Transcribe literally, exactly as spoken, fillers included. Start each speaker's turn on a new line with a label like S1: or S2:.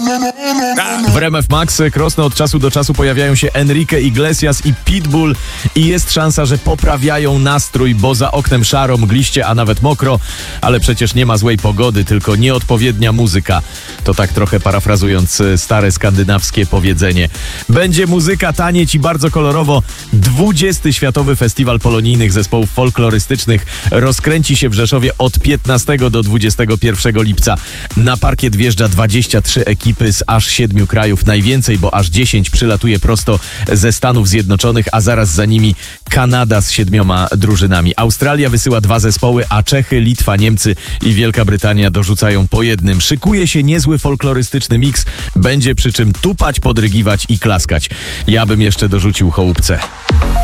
S1: W R M F Max Krosno od czasu do czasu pojawiają się Enrique Iglesias i Pitbull i jest szansa, że poprawiają nastrój, bo za oknem szaro, mgliście, a nawet mokro, ale przecież nie ma złej pogody, tylko nieodpowiednia muzyka. To tak trochę parafrazując stare skandynawskie powiedzenie. Będzie muzyka, tanieć i bardzo kolorowo. dwudziesty Światowy Festiwal Polonijnych Zespołów Folklorystycznych rozkręci się w Rzeszowie od piętnastego do dwudziestego pierwszego lipca. Na parkiet wjeżdża dwadzieścia trzy ekipy z aż siedmiu krajów. Najwięcej, bo aż dziesięć przylatuje prosto ze Stanów Zjednoczonych, a zaraz za nimi Kanada z siedmioma drużynami. Australia wysyła dwa zespoły, a Czechy, Litwa, Niemcy i Wielka Brytania dorzucają po jednym. Szykuje się niezły folklorystyczny miks. Będzie przy czym tupać, podrygiwać i klaskać. Ja bym jeszcze dorzucił chołupce.